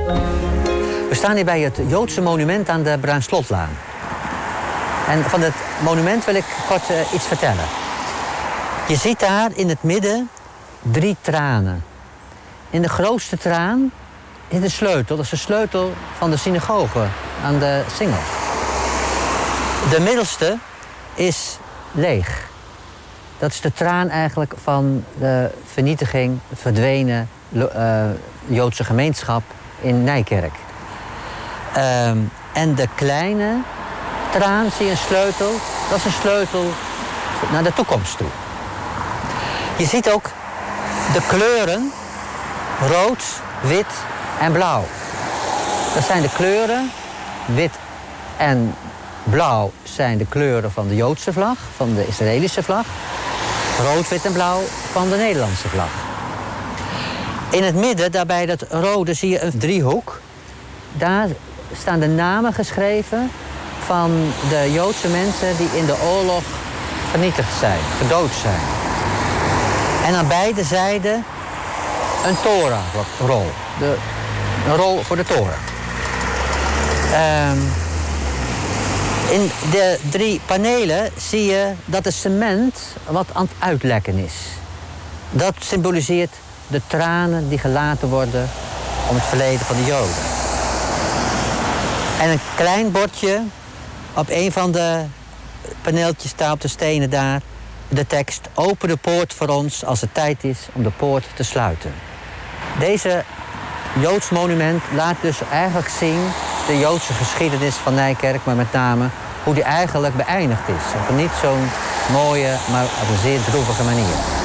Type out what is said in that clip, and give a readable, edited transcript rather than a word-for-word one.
We staan hier bij het Joodse monument aan de Bruinslotlaan. En van het monument wil ik kort iets vertellen. Je ziet daar in het midden 3 tranen. In de grootste traan is de sleutel. Dat is de sleutel van de synagoge aan de Singel. De middelste is leeg. Dat is de traan eigenlijk van de vernietiging, verdwenen Joodse gemeenschap in Nijkerk. En de kleine traan, zie je een sleutel, dat is een sleutel naar de toekomst toe. Je ziet ook de kleuren rood, wit en blauw. Dat zijn de kleuren, wit en blauw zijn de kleuren van de Joodse vlag, van de Israëlische vlag. Rood, wit en blauw van de Nederlandse vlag. In het midden, daarbij dat rode, zie je een driehoek. Daar staan de namen geschreven van de Joodse mensen die in de oorlog vernietigd zijn, gedood zijn. En aan beide zijden een Torah-rol. Een rol voor de Torah. In de 3 panelen zie je dat het cement wat aan het uitlekken is. Dat symboliseert de tranen die gelaten worden om het verleden van de Joden. En een klein bordje op een van de paneeltjes staat op de stenen daar de tekst: open de poort voor ons als het tijd is om de poort te sluiten. Deze Joods monument laat dus eigenlijk zien de Joodse geschiedenis van Nijkerk, maar met name hoe die eigenlijk beëindigd is. Op een niet zo'n mooie, maar op een zeer droevige manier.